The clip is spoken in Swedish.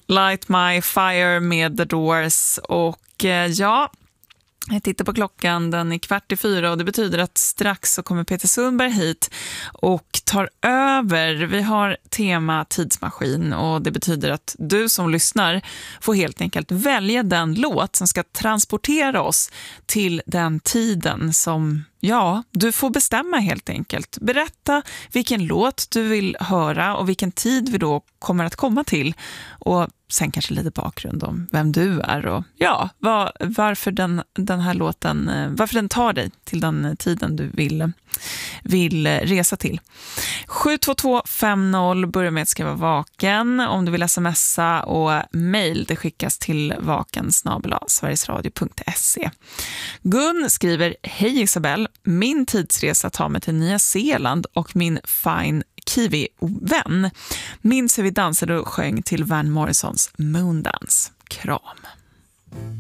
Light My Fire med The Doors. Och ja, jag tittar på klockan, den är 3:15 och det betyder att strax så kommer Peter Sundberg hit och tar över. Vi har tema tidsmaskin och det betyder att du som lyssnar får helt enkelt välja den låt som ska transportera oss till den tiden som, ja, du får bestämma helt enkelt. Berätta vilken låt du vill höra och vilken tid vi då kommer att komma till. Och sen kanske lite bakgrund om vem du är och ja, varför den här låten, varför den tar dig till den tiden du vill resa till. 72250, börja med att skriva vaken om du vill smsa, och mejl det skickas till vaken@sverigesradio.se. Gun skriver: hej Isabel, min tidsresa tar mig till Nya Zeeland och min fine Kiwi-vän. Minns hur vi dansade och sjöng till Van Morrisons Moondance. Kram.